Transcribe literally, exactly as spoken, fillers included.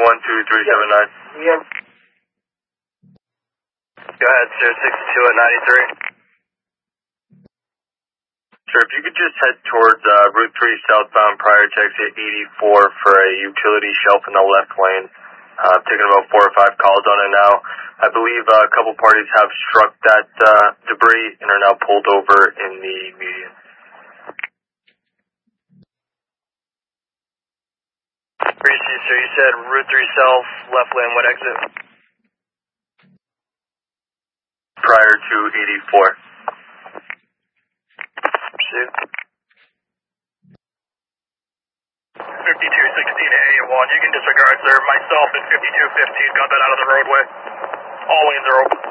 one two three seven nine. Yeah. Go ahead, sir, sixty-two at ninety-three. Sir, if you could just head towards uh, Route three southbound prior to exit eighty-four for a utility shelf in the left lane. Uh, I've taken about four or five calls on it now. I believe uh, a couple parties have struck that uh, debris and are now pulled over in the median. Appreciate, sir. You said Route three south, left lane, what exit? Prior to eighty-four. Pursuit. fifty-two sixteen A one, you can disregard, sir. Myself and fifty-two fifteen got that out of the roadway. All lanes are open.